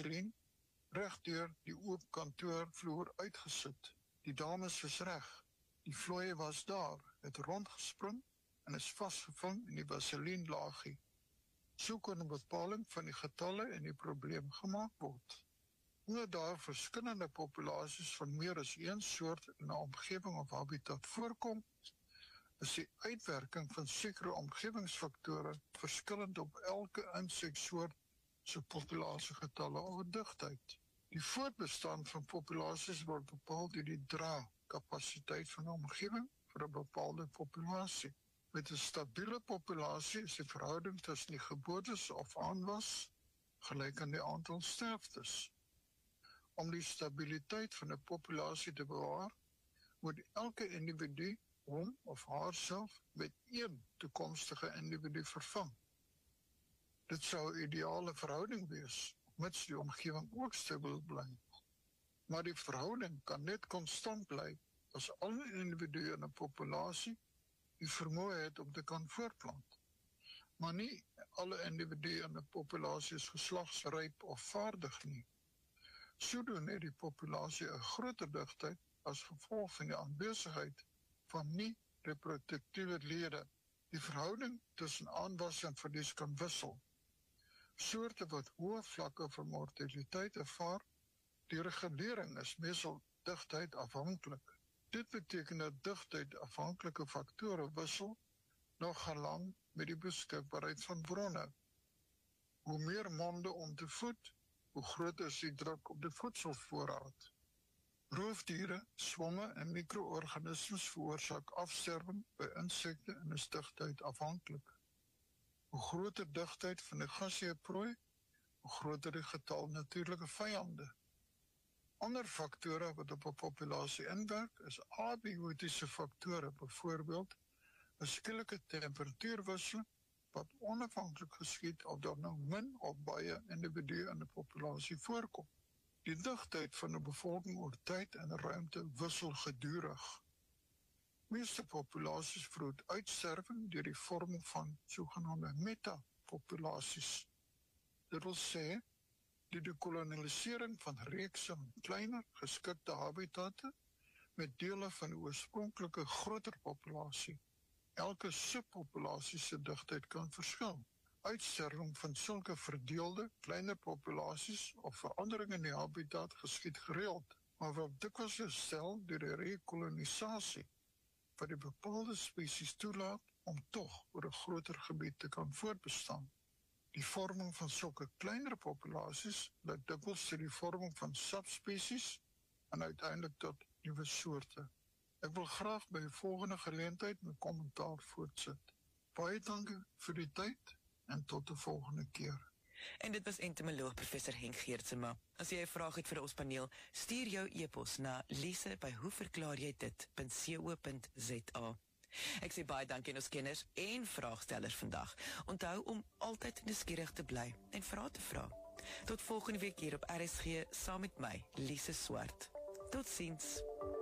vaseline regdeur die oop kantoorvloer uitgesit. Die dames was reg. Die vlooie was daar, het rondgespring en is vasgevang in die vaseline laagie. So kon 'n bepaling van die getalle en die probleem gemaak word. Omdat daar verskillende populasies van meer as een soort in 'n omgewing of habitat voorkom, is die uitwerking van sekere omgewingsfaktore verskillend op elke inseksoort se populasiegetalle of digtheid. Die voortbestaan van populasies word bepaal deur die dra-kapasiteit van 'n omgewing vir 'n bepaalde populasie. Met 'n stabiele populasie is die verhouding tussen die geboortes of aanwas gelyk aan die aantal sterftes. Om die stabiliteit van 'n populasie te bewaar, moet elke individu hom of haarself met een toekomstige individu vervang. Dit sou 'n ideale verhouding wees, mits die omgewing ook stabiel bly. Maar die verhouding kan net konstant bly as alle individue in 'n populasie die vermoë het om te kan voortplant. Maar nie alle individue in 'n populasie is geslagsryp of vaardig nie. Sodoende het die populasie 'n groter digtheid as gevolg van die aanwesigheid van nie-reproduktiewe lede. Die verhouding tussen aanwas en verlies kan wissel. Soorte wat hoë vlakke van mortaliteit ervaar, die regulering is meestal digtheid afhanklik. Dit beteken dat digtheid afhanklike faktore wissel, nog gelang met die beskikbaarheid van bronne. Hoe meer monde om te voed, hoe groter is die druk op die voedselvoorraad. Roofdiere, swamme en mikroorganismes veroorsaak afsterwing by insekte en is digtheid afhanklik. Hoe groter digtheid van die gasheerprooi, hoe groter die getal natuurlike vyande. Ander faktore wat op 'n populasie inwerk is abiotiese faktore, byvoorbeeld 'n skielike temperatuurwisseling wat onafhanklik geskied of daar nou min of baie individue in 'n populasie voorkom. Die digtheid van 'n bevolking oor tyd en ruimte wissel gedurig. Meeste populasies vroeg uitsterwing deur die vorming van sogenaamde metapopulasies. Dit wil sê, die dekolonialisering van reekse kleiner geskikte habitatte met dele van die oorspronklike groter populasie. Elke subpopulasie se digtheid kan verskil. Uitsterwing van sulke verdeelde, kleiner populasies of verandering in die habitat geskied gereeld, maar wat dikwels herstel deur die rekolonisasie, wat die bepaalde spesies toelaat om tog oor 'n groter gebied te kan voortbestaan. Die vorming van sulke kleiner populasies lei dikwels tot die vorming van subspesies en uiteindelik tot nuwe soorte. Ek wil graag by die volgende geleentheid my kommentaar voortsit. Baie dankie vir die tyd en tot die volgende keer. En dit was entomoloog professor Henk Geertsema. As jy 'n vraag het vir ons paneel, stuur jou e-pos na lise@hoeverklaarjydit.co.za. Ek sê baie dankie aan ons kenners en vraagstellers vandag. Onthou om altyd nuuskierig te bly en vrae te vra. Tot volgende week hier op RSG saam met my, Lise Swart. Totsiens.